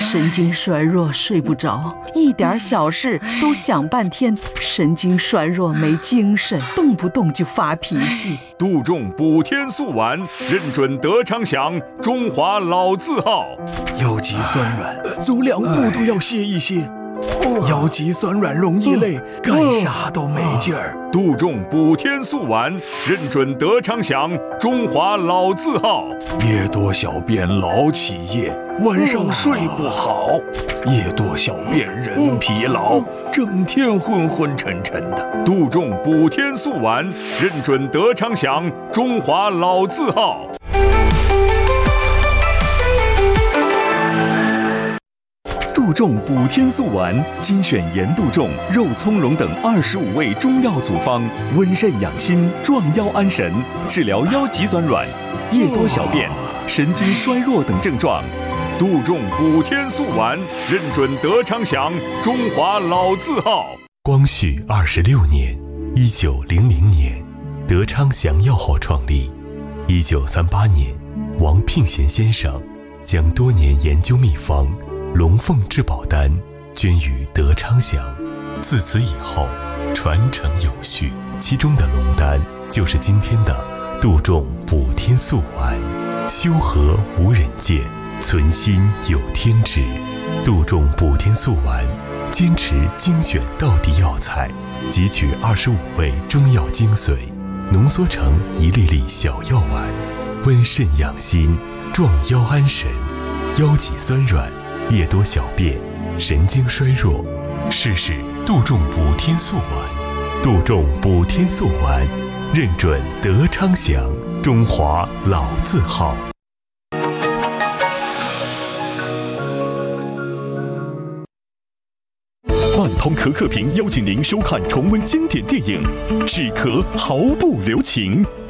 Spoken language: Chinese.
神经衰弱睡不着，一点小事都想半天，神经衰弱没精神，动不动就发脾气。 杜仲补天素丸，认准德昌祥，中华老字号。 腰脊酸软，走2步都要歇一歇。腰脊酸软容易累，干啥都没劲儿。 杜仲补天素丸，认准德昌祥，中华老字号。 夜多小便老起夜，晚上睡不好。夜多小便人疲劳，整天昏昏沉沉的。 杜仲补天素丸，认准德昌祥，中华老字号。 杜仲补天素丸，精选盐杜仲、肉苁蓉等25味中药组方，温肾养心，壮腰安神，治疗腰脊酸软、夜多小便、神经衰弱等症状。 杜仲补天素丸，认准德昌祥，中华老字号。 光绪26年，1900年，德昌祥药号创立。1938年，王聘贤先生将多年研究秘方龙凤至宝丹捐于德昌祥，自此以后传承有序，其中的龙丹就是今天的杜仲补天素丸。修和无人见，存心有天知。杜仲补天素丸坚持精选道地药材，汲取25味中药精髓，浓缩成一粒粒小药丸，温肾养心，壮腰安神，腰脊酸软，夜多小便，神经衰弱，试试杜仲补天素丸。杜仲补天素丸，认准德昌祥，中华老字号。 万通壳客屏邀请您收看重温经典电影《止咳毫不留情》。